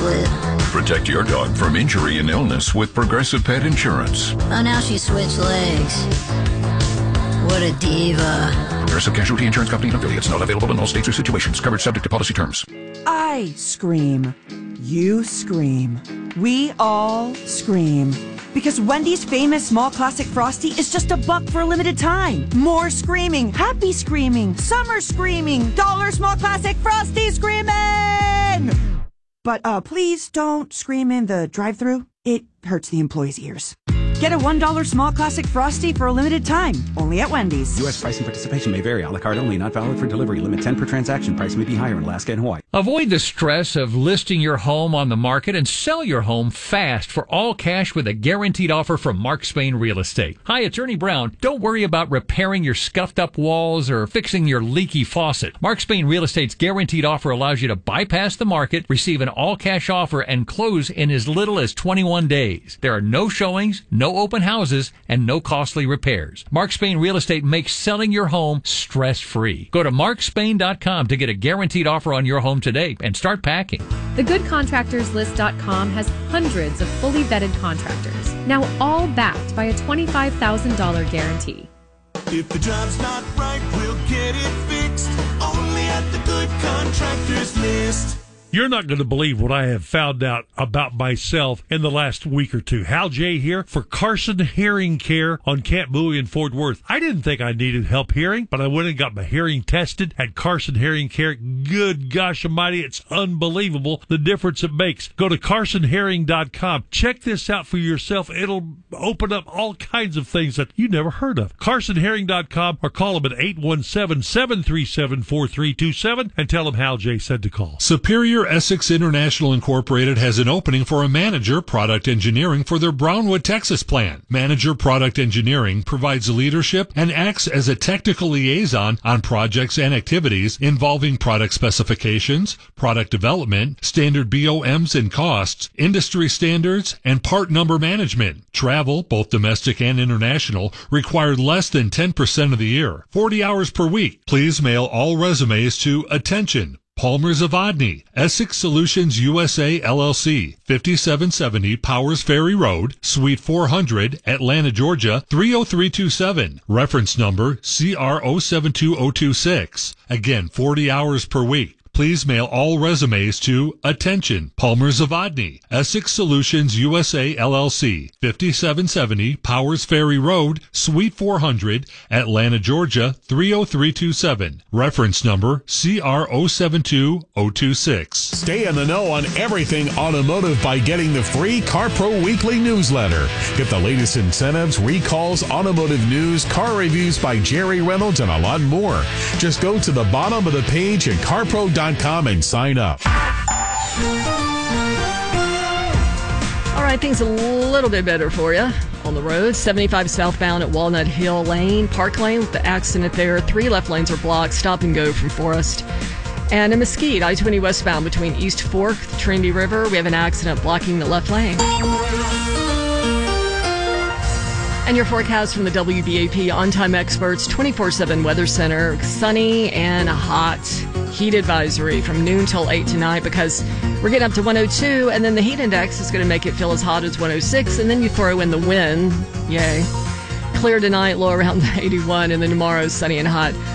flip. Protect your dog from injury and illness with Progressive Pet Insurance. Oh, now she switched legs. What a diva. Progressive Casualty Insurance Company and affiliates. Not available in all states or situations. Coverage subject to policy terms. I scream. You scream. We all scream. Because Wendy's famous small classic Frosty is just $1 for a limited time. More screaming, happy screaming, summer screaming, dollar small classic Frosty screaming! But please don't scream in the drive-thru. It hurts the employees' ears. Get a $1 small classic Frosty for a limited time, only at Wendy's. U.S. price and participation may vary. A la carte only, not valid for delivery. Limit 10 per transaction. Price may be higher in Alaska and Hawaii. Avoid the stress of listing your home on the market and sell your home fast for all cash with a guaranteed offer from Mark Spain Real Estate. Hi, Attorney Brown. Don't worry about repairing your scuffed up walls or fixing your leaky faucet. Mark Spain Real Estate's guaranteed offer allows you to bypass the market, receive an all cash offer, and close in as little as 21 days. There are no showings, no open houses, and no costly repairs. Mark Spain Real Estate makes selling your home stress-free. Go to markspain.com to get a guaranteed offer on your home today and start packing. TheGoodContractorsList.com has hundreds of fully vetted contractors, now all backed by a $25,000 guarantee. If the job's not right, we'll get it fixed. Only at the Good Contractors List. You're not going to believe what I have found out about myself in the last week or two. Hal J. here for Carson Hearing Care on Camp Bowie in Fort Worth. I didn't think I needed help hearing, but I went and got my hearing tested at Carson Hearing Care. Good gosh almighty, it's unbelievable the difference it makes. Go to carsonhearing.com. Check this out for yourself. It'll open up all kinds of things that you never heard of. carsonhearing.com or call them at 817-737-4327 and tell them Hal J. said to call. Superior Essex International Incorporated has an opening for a manager product engineering for their Brownwood, Texas plant. Manager product engineering provides leadership and acts as a technical liaison on projects and activities involving product specifications, product development, standard BOMs and costs, industry standards, and part number management. Travel, both domestic and international, required less than 10% of the year. 40 hours per week. Please mail all resumes to Attention Palmer Zavadny, Essex Solutions USA LLC, 5770 Powers Ferry Road, Suite 400, Atlanta, Georgia, 30327. Reference number CR072026. Again, 40 hours per week. Please mail all resumes to Attention Palmer Zavadny, Essex Solutions USA LLC, 5770 Powers Ferry Road, Suite 400, Atlanta, Georgia, 30327. Reference number CR072026. Stay in the know on everything automotive by getting the free CarPro Weekly newsletter. Get the latest incentives, recalls, automotive news, car reviews by Jerry Reynolds, and a lot more. Just go to the bottom of the page at CarPro.com and sign up. All right, things a little bit better for you on the road. 75 southbound at Walnut Hill Lane, Park Lane, with the accident there. 3 left lanes are blocked. Stop and go from Forest. And in Mesquite, I-20 westbound between East Fork, Trinity River, we have an accident blocking the left lane. And your forecast from the WBAP On-Time Experts 24/7 Weather Center. Sunny and hot. Heat advisory from noon till 8 tonight because we're getting up to 102, and then the heat index is going to make it feel as hot as 106, and then you throw in the wind. Yay. Clear tonight, low around 81, and then tomorrow sunny and hot.